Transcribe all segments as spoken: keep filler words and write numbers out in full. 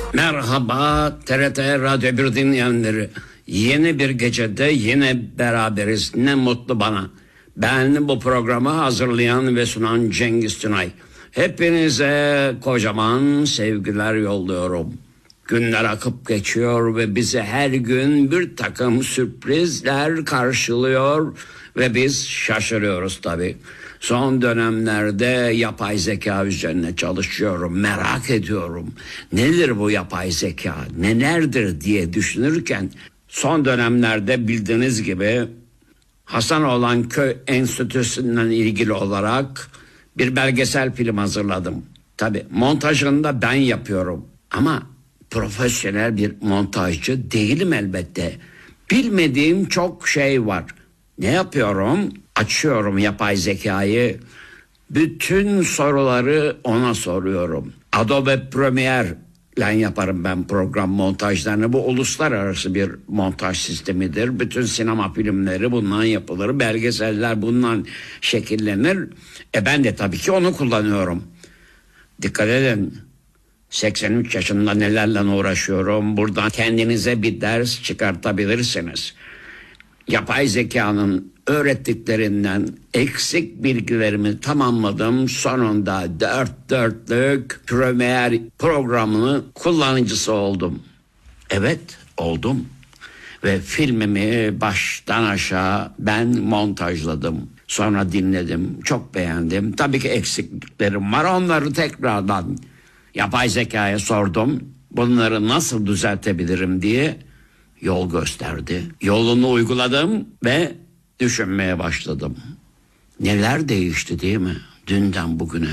Merhaba T R T Radyo bir dinleyenleri. Yeni bir gecede yine beraberiz. Ne mutlu bana. Ben bu programı hazırlayan ve sunan Cengiz Tünay. Hepinize kocaman sevgiler yolluyorum. Günler akıp geçiyor ve bizi her gün bir takım sürprizler karşılıyor ve biz şaşırıyoruz tabii. Son dönemlerde yapay zeka üzerine çalışıyorum, merak ediyorum. Nedir bu yapay zeka, nelerdir diye düşünürken son dönemlerde bildiğiniz gibi Hasanoğlan Köy Enstitüsü'nden ilgili olarak bir belgesel film hazırladım. Tabii montajını da ben yapıyorum ama profesyonel bir montajcı değilim elbette. Bilmediğim çok şey var. Ne yapıyorum? Açıyorum yapay zekayı. Bütün soruları ona soruyorum. Adobe Premiere ile yaparım ben program montajlarını. Bu uluslararası bir montaj sistemidir. Bütün sinema filmleri bundan yapılır. Belgeseller bundan şekillenir. E ben de tabii ki onu kullanıyorum. Dikkat edin. seksen üç yaşında nelerle uğraşıyorum. Buradan kendinize bir ders çıkartabilirsiniz. Yapay zekanın öğrettiklerinden eksik bilgilerimi tamamladım. Sonunda dört dörtlük Premiere programının kullanıcısı oldum. Evet, oldum. Ve filmimi baştan aşağı ben montajladım. Sonra dinledim, çok beğendim. Tabii ki eksikliklerim var, onları tekrardan yapay zekaya sordum. Bunları nasıl düzeltebilirim diye yol gösterdi. Yolunu uyguladım ve düşünmeye başladım. Neler değişti değil mi? Dünden bugüne.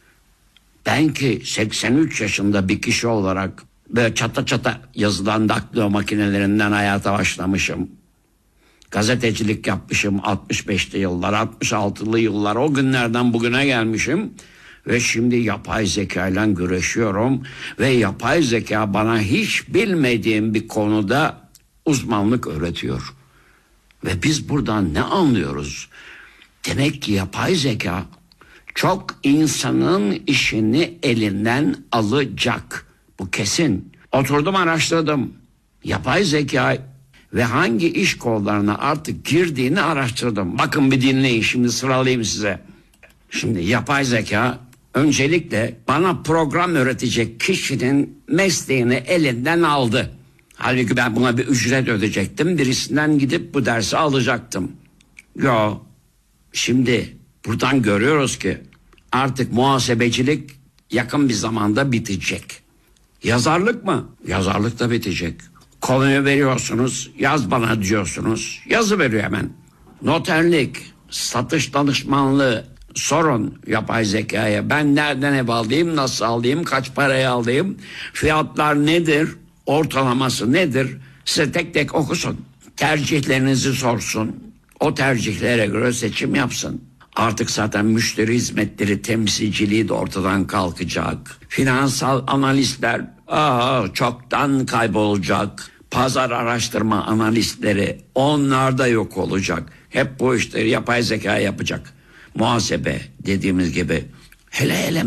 Ben ki seksen üç yaşında bir kişi olarak böyle çata çata yazılan daktilo makinelerinden hayata başlamışım. Gazetecilik yapmışım altmış beşli yıllar, altmış altılı yıllar, o günlerden bugüne gelmişim. Ve şimdi yapay zeka ile güreşiyorum. Ve yapay zeka bana hiç bilmediğim bir konuda uzmanlık öğretiyor. Ve biz buradan ne anlıyoruz? Demek ki yapay zeka çok insanın işini elinden alacak. Bu kesin. Oturdum, araştırdım. Yapay zeka ve hangi iş kollarına artık girdiğini araştırdım. Bakın bir dinleyin, şimdi sıralayayım size. Şimdi yapay zeka öncelikle bana program öğretecek kişinin mesleğini elinden aldı. Halbuki ben buna bir ücret ödeyecektim. Birisinden gidip bu dersi alacaktım. Yo. Şimdi buradan görüyoruz ki artık muhasebecilik yakın bir zamanda bitecek. Yazarlık mı? Yazarlık da bitecek. Konuyu veriyorsunuz, yaz bana diyorsunuz. Yazı veriyor hemen. Noterlik, satış danışmanlığı, sorun yapay zekaya. Ben nereden ev alayım, nasıl alayım, kaç paraya alayım, fiyatlar nedir, ortalaması nedir? Size tek tek okusun. Tercihlerinizi sorsun. O tercihlere göre seçim yapsın. Artık zaten müşteri hizmetleri temsilciliği de ortadan kalkacak. Finansal analistler aa, çoktan kaybolacak. Pazar araştırma analistleri, onlar da yok olacak. Hep bu işleri yapay zeka yapacak. Muhasebe dediğimiz gibi. Hele hele